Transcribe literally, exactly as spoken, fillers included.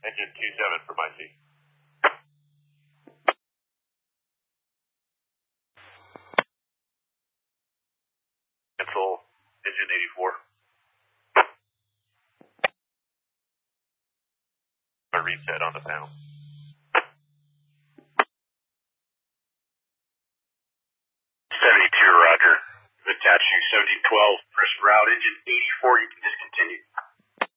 Engine two seven for my seat. Cancel engine eighty-four. A reset on the panel. seventy-two, roger. Attach you seventy twelve, press route engine eighty-four, you can discontinue.